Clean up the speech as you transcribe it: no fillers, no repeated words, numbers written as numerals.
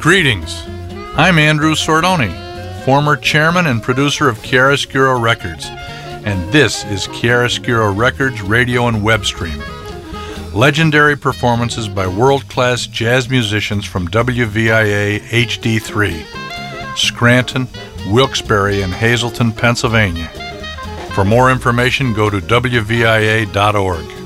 Greetings. I'm Andrew Sordoni, former chairman and producer of Chiaroscuro Records, and this is Chiaroscuro Records radio and web stream. Legendary performances by world-class jazz musicians from WVIA HD3, Scranton, Wilkes-Barre, and Hazleton, Pennsylvania. For more information, go to WVIA.org.